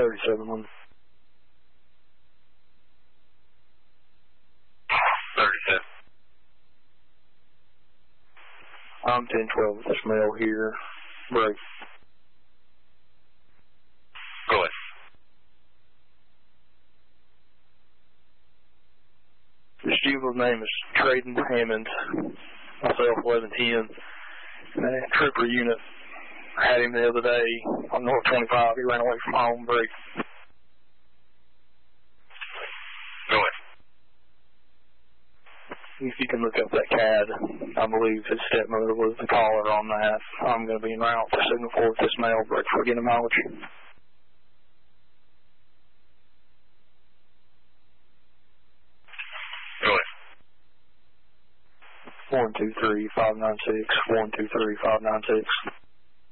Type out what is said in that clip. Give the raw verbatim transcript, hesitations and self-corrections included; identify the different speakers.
Speaker 1: thirty-seven one.
Speaker 2: thirty-seven.
Speaker 1: I'm ten twelve with this male here. Break.
Speaker 2: Go ahead.
Speaker 1: This juvenile's name is Traden Hammond. Myself, eleven ten. And a trooper unit. I had him the other day on North twenty-five. He ran away from home. Break.
Speaker 2: Go ahead.
Speaker 1: If you can look up that C A D, I believe his stepmother was the caller on that. I'm going to be en route for Signal four with this male. Break for getting mileage.
Speaker 2: Go ahead.
Speaker 1: one two three five nine six, one two three five nine six.